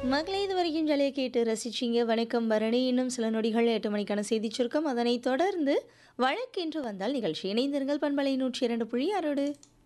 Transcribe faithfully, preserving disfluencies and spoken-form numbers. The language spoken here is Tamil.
மகளே இதுவரைக்கும் ஜாலியாக கேட்டு ரசிச்சிங்க. வணக்கம் பரணி. இன்னும் சில நொடிகள் எட்டு மணிக்கான செய்திச் சுருக்கம். அதனைத் தொடர்ந்து வழக்கென்று வந்தால் நிகழ்ச்சி. இணைந்திருங்கள் பண்பலை நூற்றி இரண்டு புள்ளி ஆறோடு.